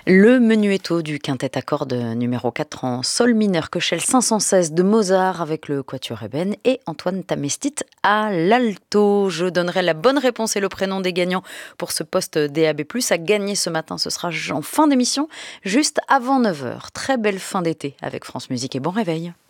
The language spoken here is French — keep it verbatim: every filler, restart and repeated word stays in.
Le menuetto du quintet à cordes numéro quatre en sol mineur, Köchel cinq cent seize de Mozart avec le quatuor Eben et Antoine Tamestit à l'alto. Je donnerai la bonne réponse et le prénom des gagnants pour ce poste D A B plus, à gagner ce matin. Ce sera en fin d'émission, juste avant neuf heures. Très belle fin d'été avec France Musique et bon réveil.